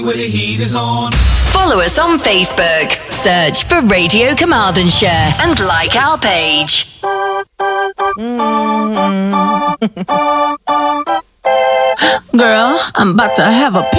Where the heat is on. Follow us on Facebook. Search for Radio Carmarthenshire and like our page. Girl, I'm about to have a